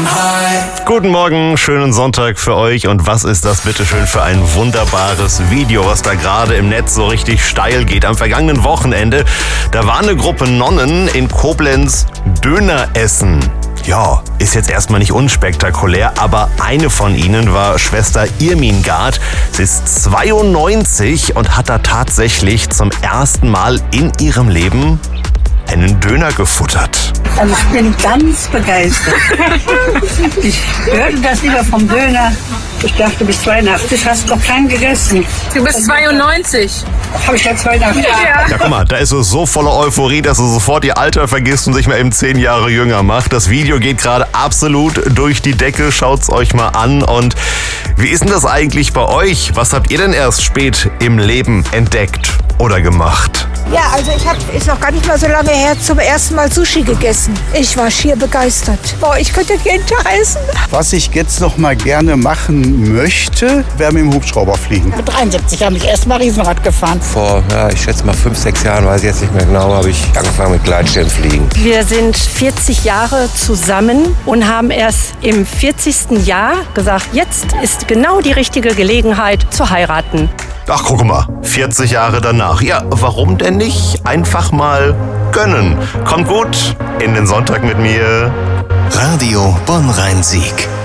High. Guten Morgen, schönen Sonntag für euch. Und was ist das bitteschön für ein wunderbares Video, was da gerade im Netz so richtig steil geht. Am vergangenen Wochenende, da war eine Gruppe Nonnen in Koblenz Döner essen. Ja, ist jetzt erstmal nicht unspektakulär, aber eine von ihnen war Schwester Irmingard. Sie ist 92 und hat da tatsächlich zum ersten Mal in ihrem Leben einen Döner gefuttert. Also ich bin ganz begeistert. Ich hörte das wieder vom Döner. Ich dachte, bis 82 hast du noch keinen gegessen. Du bist 92. Habe ich ja 82. Ja, guck mal, da ist es so voller Euphorie, dass du sofort ihr Alter vergisst und sich mal eben 10 Jahre jünger macht. Das Video geht gerade absolut durch die Decke. Schaut's euch mal an. Und wie ist denn das eigentlich bei euch? Was habt ihr denn erst spät im Leben entdeckt oder gemacht? Ja, also ist noch gar nicht mal so lange her, zum ersten Mal Sushi gegessen. Ich war schier begeistert. Boah, ich könnte jeden Tag essen. Was ich jetzt noch mal gerne machen möchte, wäre mit dem Hubschrauber fliegen. Mit 73 habe ich erst mal Riesenrad gefahren. Vor, ich schätze mal 5, 6 Jahren, weiß ich jetzt nicht mehr genau, habe ich angefangen mit Gleitschirmfliegen. Wir sind 40 Jahre zusammen und haben erst im 40. Jahr gesagt, jetzt ist genau die richtige Gelegenheit zu heiraten. Ach, guck mal, 40 Jahre danach. Ja, warum denn nicht einfach mal gönnen? Kommt gut in den Sonntag mit mir. Radio Bonn-Rhein-Sieg.